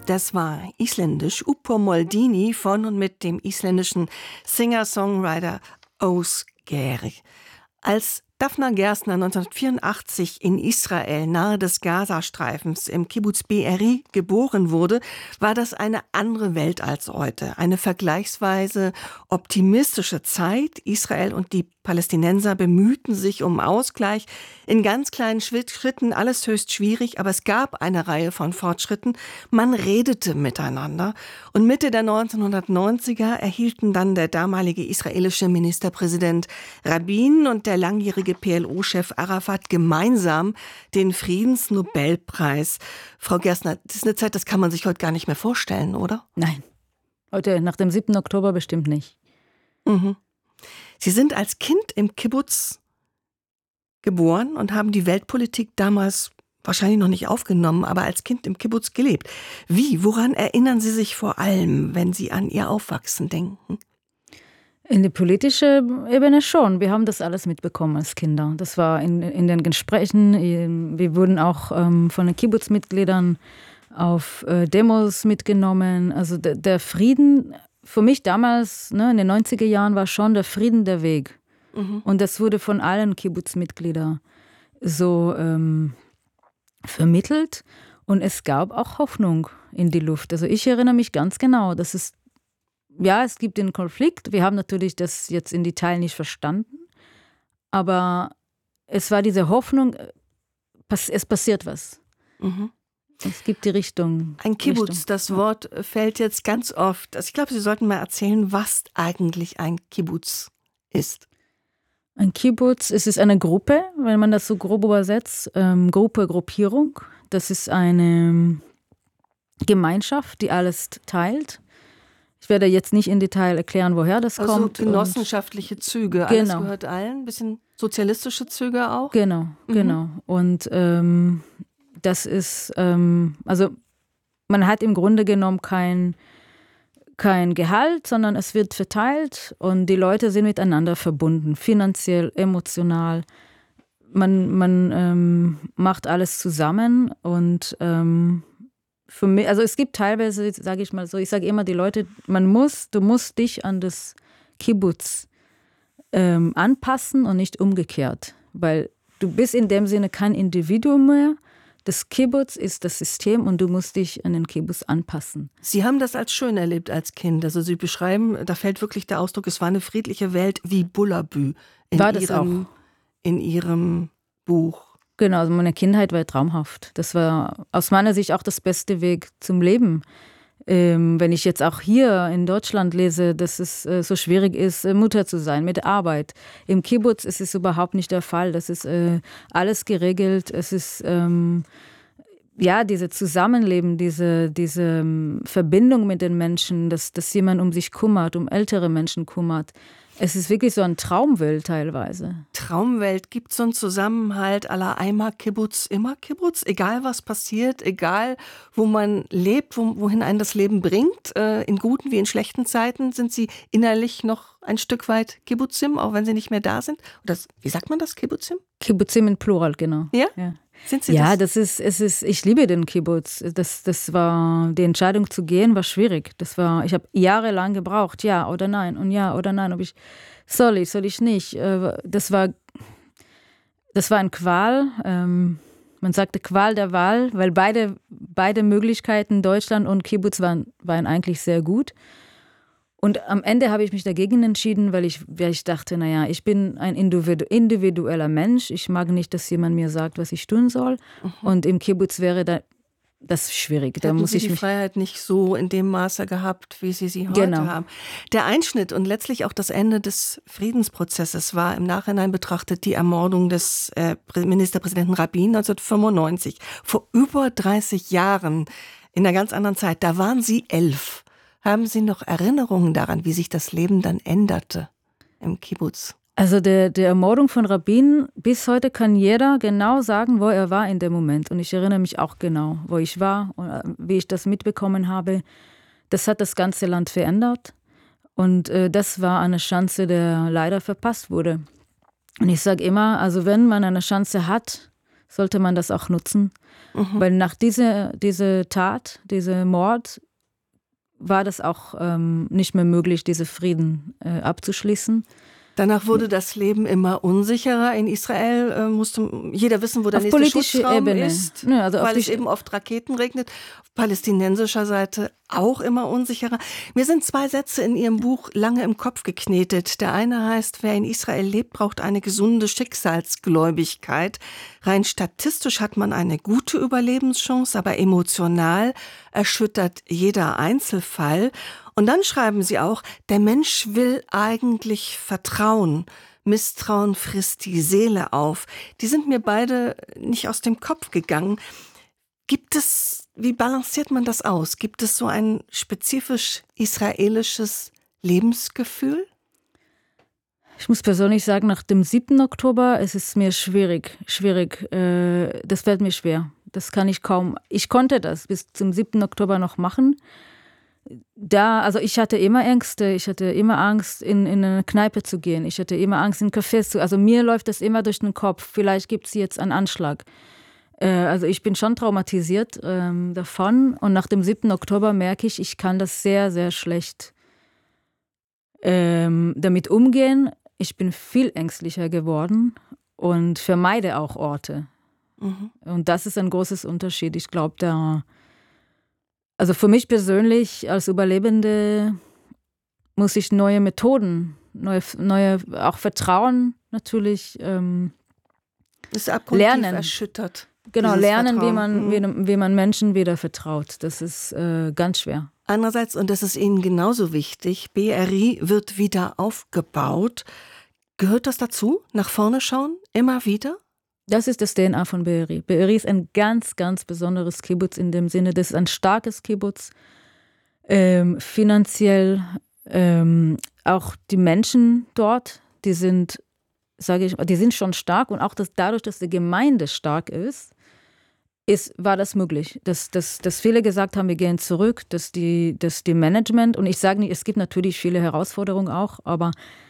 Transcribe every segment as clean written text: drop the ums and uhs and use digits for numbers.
Das war isländisch Uppo Moldini von und mit dem isländischen Singer-Songwriter Ásgeir. Als Dafna Gerstner 1984 in Israel nahe des Gazastreifens im Kibbuz Be'eri geboren wurde, war das eine andere Welt als heute. Eine vergleichsweise optimistische Zeit. Israel und die Palästinenser bemühten sich um Ausgleich in ganz kleinen Schritten, alles höchst schwierig, aber es gab eine Reihe von Fortschritten. Man redete miteinander und Mitte der 1990er erhielten dann der damalige israelische Ministerpräsident Rabin und der langjährige PLO-Chef Arafat gemeinsam den Friedensnobelpreis. Frau Gerstner, das ist eine Zeit, das kann man sich heute gar nicht mehr vorstellen, oder? Nein, heute nach dem 7. Oktober bestimmt nicht. Mhm. Sie sind als Kind im Kibbuz geboren und haben die Weltpolitik damals wahrscheinlich noch nicht aufgenommen, aber als Kind im Kibbuz gelebt. Woran erinnern Sie sich vor allem, wenn Sie an Ihr Aufwachsen denken? In die politische Ebene schon. Wir haben das alles mitbekommen als Kinder. Das war in den Gesprächen. Wir wurden auch von den Kibbuz-Mitgliedern auf Demos mitgenommen. Also der Frieden, für mich damals, in den 90er Jahren, war schon der Frieden der Weg. Mhm. Und das wurde von allen Kibbuz-Mitgliedern so vermittelt. Und es gab auch Hoffnung in die Luft. Also ich erinnere mich ganz genau, dass es gibt den Konflikt. Wir haben natürlich das jetzt in Detail nicht verstanden. Aber es war diese Hoffnung, es passiert was. Mhm. Es gibt die Richtung. Ein Kibbuz, das Wort fällt jetzt ganz oft. Also ich glaube, Sie sollten mal erzählen, was eigentlich ein Kibbuz ist. Ein Kibbuz, es ist eine Gruppe, wenn man das so grob übersetzt. Gruppierung. Das ist eine Gemeinschaft, die alles teilt. Ich werde jetzt nicht in Detail erklären, woher das kommt. Also genossenschaftliche Züge, alles gehört allen, ein bisschen sozialistische Züge auch? Genau. Und das ist, also man hat im Grunde genommen kein Gehalt, sondern es wird verteilt und die Leute sind miteinander verbunden, finanziell, emotional. Man macht alles zusammen und für mich, also es gibt teilweise, sage ich mal so, ich sage immer die Leute, du musst dich an das Kibbuz anpassen und nicht umgekehrt, weil du bist in dem Sinne kein Individuum mehr. Das Kibbuz ist das System und du musst dich an den Kibbuz anpassen. Sie haben das als schön erlebt als Kind. Also Sie beschreiben, da fällt wirklich der Ausdruck, es war eine friedliche Welt wie Bullabü in Ihrem Buch. Genau, also meine Kindheit war traumhaft. Das war aus meiner Sicht auch das beste Weg zum Leben. Wenn ich jetzt auch hier in Deutschland lese, dass es so schwierig ist, Mutter zu sein mit Arbeit. Im Kibbuz ist es überhaupt nicht der Fall. Das ist alles geregelt. Es ist diese Zusammenleben, diese Verbindung mit den Menschen, dass jemand um sich kümmert, um ältere Menschen kümmert. Es ist wirklich so eine Traumwelt teilweise. Traumwelt, gibt es so einen Zusammenhalt à la einmal Kibbuz, immer Kibbuz? Egal was passiert, egal wo man lebt, wohin einen das Leben bringt, in guten wie in schlechten Zeiten, sind Sie innerlich noch ein Stück weit Kibbuzim, auch wenn Sie nicht mehr da sind? Oder wie sagt man das, Kibbuzim? Kibbuzim in Plural, genau. Ja? Sind Sie das? Ja, ich liebe den Kibbuz. Das war, die Entscheidung zu gehen war schwierig. Ich habe jahrelang gebraucht, ja oder nein und ja oder nein, soll ich nicht. Das war eine Qual. Man sagte Qual der Wahl, weil beide Möglichkeiten, Deutschland und Kibbuz, waren eigentlich sehr gut. Und am Ende habe ich mich dagegen entschieden, weil ich dachte, ich bin ein individueller Mensch. Ich mag nicht, dass jemand mir sagt, was ich tun soll. Mhm. Und im Kibbuz wäre das schwierig. Da muss ich die Freiheit nicht so in dem Maße gehabt, wie Sie heute haben. Der Einschnitt und letztlich auch das Ende des Friedensprozesses war im Nachhinein betrachtet die Ermordung des Ministerpräsidenten Rabin 1995. Vor über 30 Jahren, in einer ganz anderen Zeit, da waren Sie 11. Haben Sie noch Erinnerungen daran, wie sich das Leben dann änderte im Kibbuz? Also der Ermordung von Rabin, bis heute kann jeder genau sagen, wo er war in dem Moment. Und ich erinnere mich auch genau, wo ich war und wie ich das mitbekommen habe. Das hat das ganze Land verändert. Und das war eine Chance, die leider verpasst wurde. Und ich sage immer, also wenn man eine Chance hat, sollte man das auch nutzen. Weil nach dieser Tat, diesem Mord, war das auch nicht mehr möglich, diesen Frieden abzuschließen. Danach wurde das Leben immer unsicherer. In Israel musste jeder wissen, wo der nächste Schutzraum ist, ja, also weil es eben oft Raketen regnet. Auf palästinensischer Seite auch immer unsicherer. Mir sind 2 Sätze in Ihrem Buch lange im Kopf geknetet. Der eine heißt, wer in Israel lebt, braucht eine gesunde Schicksalsgläubigkeit. Rein statistisch hat man eine gute Überlebenschance, aber emotional erschüttert jeder Einzelfall. Und dann schreiben Sie auch, der Mensch will eigentlich vertrauen. Misstrauen frisst die Seele auf. Die sind mir beide nicht aus dem Kopf gegangen. Wie balanciert man das aus? Gibt es so ein spezifisch israelisches Lebensgefühl? Ich muss persönlich sagen, nach dem 7. Oktober ist es mir schwierig. Das fällt mir schwer. Das kann ich kaum. Ich konnte das bis zum 7. Oktober noch machen. Also ich hatte immer Ängste, ich hatte immer Angst, in eine Kneipe zu gehen, ich hatte immer Angst, in Cafés zu gehen. Also mir läuft das immer durch den Kopf, vielleicht gibt es jetzt einen Anschlag. Also ich bin schon traumatisiert davon und nach dem 7. Oktober merke ich kann das sehr, sehr schlecht damit umgehen. Ich bin viel ängstlicher geworden und vermeide auch Orte. Und das ist ein großes Unterschied. Ich glaube, also für mich persönlich als Überlebende muss ich neue Methoden, neue auch Vertrauen natürlich ist abgrundtief lernen. Erschüttert. Genau, lernen, wie man Menschen wieder vertraut. Das ist ganz schwer. Andererseits, und das ist Ihnen genauso wichtig, BRI wird wieder aufgebaut. Gehört das dazu? Nach vorne schauen? Immer wieder? Das ist das DNA von BRI. BRI ist ein ganz, ganz besonderes Kibbutz in dem Sinne, das ist ein starkes Kibbutz, finanziell, auch die Menschen dort, die sind schon stark und auch dadurch, dass die Gemeinde stark war das möglich, dass viele gesagt haben, wir gehen zurück, dass die Management, und ich sage nicht, es gibt natürlich viele Herausforderungen auch, aber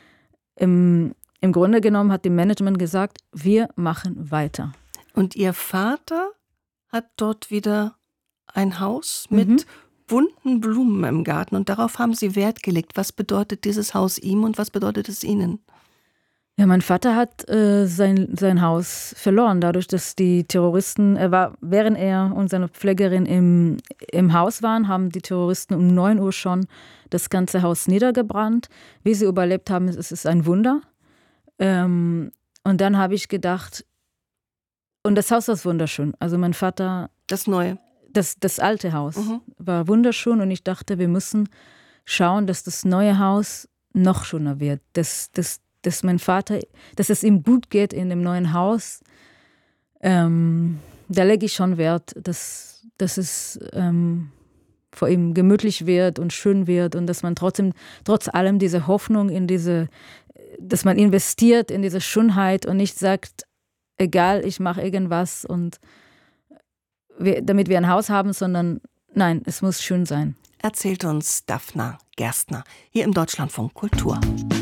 im Grunde genommen hat die Management gesagt, wir machen weiter. Und Ihr Vater hat dort wieder ein Haus mit bunten Blumen im Garten und darauf haben Sie Wert gelegt. Was bedeutet dieses Haus ihm und was bedeutet es Ihnen? Ja, mein Vater hat sein Haus verloren, dadurch, dass die Terroristen, während er und seine Pflegerin im Haus waren, haben die Terroristen um 9 Uhr schon das ganze Haus niedergebrannt. Wie sie überlebt haben, es ist ein Wunder. Und dann habe ich gedacht, und das Haus war wunderschön. Also mein Vater... Das Neue. Das alte Haus war wunderschön und ich dachte, wir müssen schauen, dass das neue Haus noch schöner wird. Dass mein Vater, dass es ihm gut geht in dem neuen Haus. Da lege ich schon Wert, dass es vor ihm gemütlich wird und schön wird und dass man trotz allem diese Hoffnung dass man investiert in diese Schönheit und nicht sagt, egal, ich mache irgendwas und damit wir ein Haus haben, sondern nein, es muss schön sein. Erzählt uns Dafna Gerstner hier im Deutschlandfunk Kultur.